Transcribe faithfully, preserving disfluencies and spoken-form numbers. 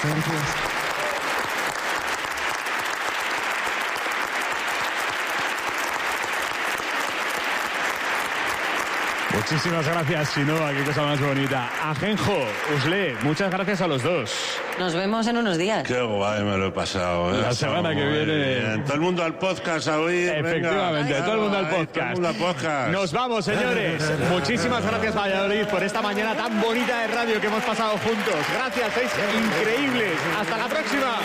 Gracias. Muchísimas gracias, Chinoa, qué cosa más bonita. Ajenjo, Usle, muchas gracias a los dos. Nos vemos en unos días. Qué guay me lo he pasado. ¿eh? La semana que viene. Bien. Todo el mundo al podcast a oír. Efectivamente, venga. todo el mundo al Ay, podcast. todo el mundo al podcast. Nos vamos, señores. Muchísimas gracias, Valladolid, por esta mañana tan bonita de radio que hemos pasado juntos. Gracias, sois increíbles. Hasta la próxima.